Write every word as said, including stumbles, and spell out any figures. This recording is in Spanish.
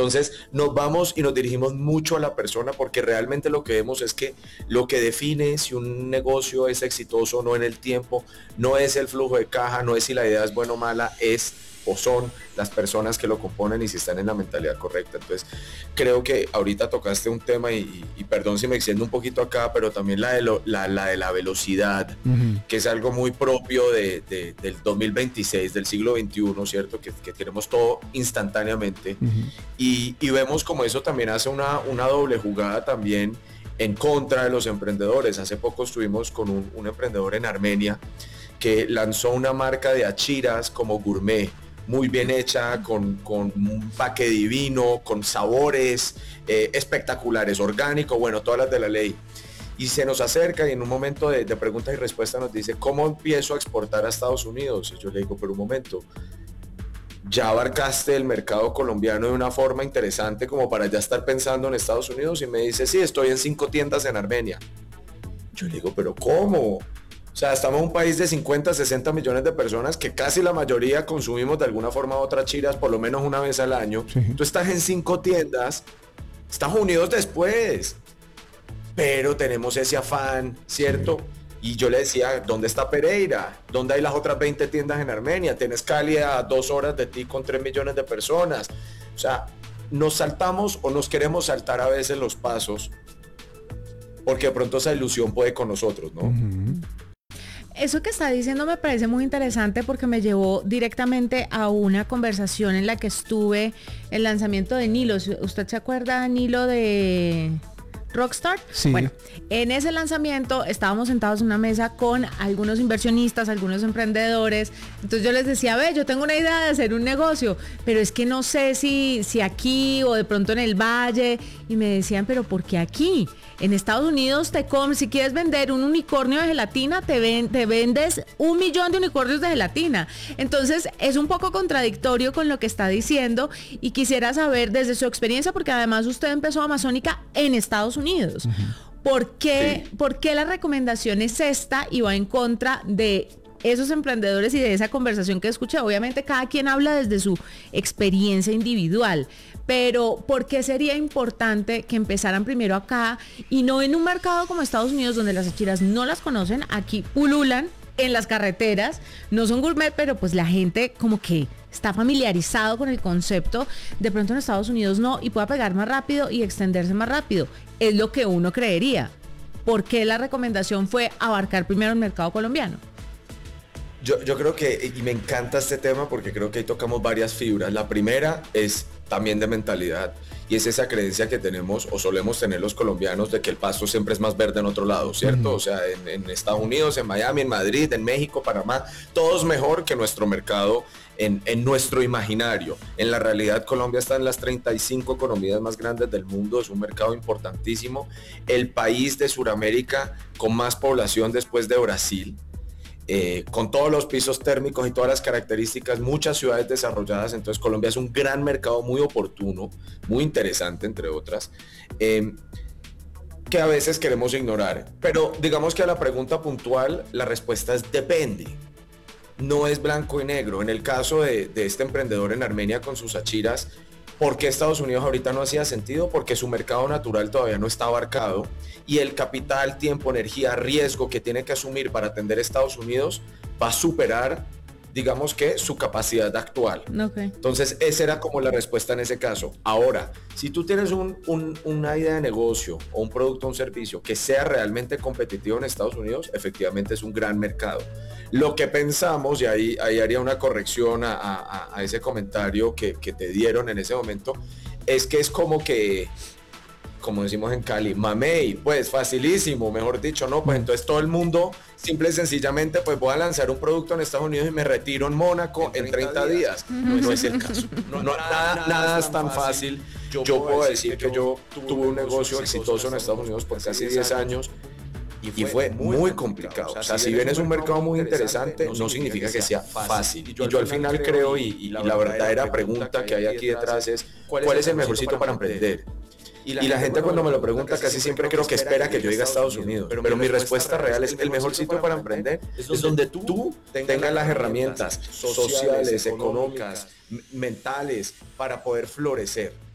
Entonces nos vamos y nos dirigimos mucho a la persona porque realmente lo que vemos es que lo que define si un negocio es exitoso o no en el tiempo no es el flujo de caja, no es si la idea es buena o mala, es o son las personas que lo componen y si están en la mentalidad correcta. Entonces creo que ahorita tocaste un tema y, y, y perdón si me extiendo un poquito acá, pero también la de, lo, la, la, de la velocidad, uh-huh. que es algo muy propio de, de, del dos mil veintiséis, del siglo veintiuno, ¿cierto? Que, que queremos todo instantáneamente, uh-huh. y, y vemos como eso también hace una, una doble jugada también en contra de los emprendedores. Hace poco estuvimos con un, un emprendedor en Armenia que lanzó una marca de achiras como gourmet, muy bien hecha, con, con un paque divino, con sabores eh, espectaculares, orgánico, bueno, todas las de la ley. Y se nos acerca y en un momento de, de preguntas y respuestas nos dice, ¿cómo empiezo a exportar a Estados Unidos? Y yo le digo, pero un momento, ya abarcaste el mercado colombiano de una forma interesante como para ya estar pensando en Estados Unidos. Y me dice, sí, estoy en cinco tiendas en Armenia. Yo le digo, pero ¿cómo? O sea, estamos en un país de cincuenta, sesenta millones de personas que casi la mayoría consumimos de alguna forma u otra chiras por lo menos una vez al año. Sí. Tú estás en cinco tiendas, Estados Unidos después, pero tenemos ese afán, ¿cierto? Sí. Y yo le decía, ¿dónde está Pereira? ¿Dónde hay las otras veinte tiendas en Armenia? Tienes Cali a dos horas de ti con tres millones de personas. O sea, nos saltamos o nos queremos saltar a veces los pasos porque de pronto esa ilusión puede con nosotros, ¿no? Uh-huh. Eso que está diciendo me parece muy interesante porque me llevó directamente a una conversación en la que estuve el lanzamiento de Nilo. ¿Usted se acuerda, Nilo, de Rockstar? Sí. Bueno, en ese lanzamiento estábamos sentados en una mesa con algunos inversionistas, algunos emprendedores. Entonces yo les decía, ve, yo tengo una idea de hacer un negocio, pero es que no sé si, si aquí o de pronto en el Valle. Y me decían, pero ¿por qué aquí? En Estados Unidos te comes, si quieres vender un unicornio de gelatina, te, ven, te vendes un millón de unicornios de gelatina. Entonces es un poco contradictorio con lo que está diciendo y quisiera saber desde su experiencia, porque además usted empezó Amazónica en Estados Unidos. Uh-huh. ¿Por qué, sí. ¿Por qué la recomendación es esta y va en contra de esos emprendedores y de esa conversación que escuché? Obviamente cada quien habla desde su experiencia individual, pero ¿por qué sería importante que empezaran primero acá y no en un mercado como Estados Unidos, donde las achiras no las conocen? Aquí pululan en las carreteras, no son gourmet, pero pues la gente como que está familiarizado con el concepto. De pronto en Estados Unidos no, y pueda pegar más rápido y extenderse más rápido, es lo que uno creería. ¿Por qué la recomendación fue abarcar primero el mercado colombiano? Yo, yo creo que, y me encanta este tema porque creo que ahí tocamos varias fibras. La primera es también de mentalidad, y es esa creencia que tenemos o solemos tener los colombianos de que el pasto siempre es más verde en otro lado, ¿cierto? Uh-huh. O sea, en, en Estados Unidos, en Miami, en Madrid, en México, Panamá, todo es mejor que nuestro mercado en, en nuestro imaginario. En la realidad, Colombia está en las treinta y cinco economías más grandes del mundo, es un mercado importantísimo, el país de Sudamérica con más población después de Brasil. Eh, con todos los pisos térmicos y todas las características, muchas ciudades desarrolladas. Entonces Colombia es un gran mercado muy oportuno, muy interesante, entre otras, eh, que a veces queremos ignorar. Pero digamos que a la pregunta puntual, la respuesta es depende. No es blanco y negro. En el caso de, de este emprendedor en Armenia con sus achiras, ¿por qué Estados Unidos ahorita no hacía sentido? Porque su mercado natural todavía no está abarcado y el capital, tiempo, energía, riesgo que tiene que asumir para atender a Estados Unidos va a superar, digamos que, su capacidad actual. Okay. Entonces esa era como la respuesta en ese caso. Ahora, si tú tienes un, un, una idea de negocio o un producto o un servicio que sea realmente competitivo en Estados Unidos, efectivamente es un gran mercado. Lo que pensamos, y ahí, ahí haría una corrección a, a, a ese comentario que, que te dieron en ese momento, es que es como que, como decimos en Cali, mamey, pues facilísimo, mejor dicho, ¿no? Pues entonces todo el mundo, simple y sencillamente, pues voy a lanzar un producto en Estados Unidos y me retiro en Mónaco en treinta días. No, no es el caso. No, no, nada, nada es tan fácil. Yo, yo puedo decir que yo tuve un negocio exitoso en Estados Unidos por casi diez años. Y fue, y fue muy, muy complicado. complicado. O sea, si bien es un mercado muy interesante, no significa que sea fácil. Y yo, y yo al final creo, y, y la verdadera pregunta que hay aquí detrás es, ¿cuál es el mejor sitio para emprender? Y la, y la gente cuando me lo pregunta casi siempre creo que espera que yo diga Estados Unidos. Pero, pero mi respuesta real es, el mejor sitio para emprender es donde tú tengas las herramientas sociales, económicas, mentales, para poder florecer.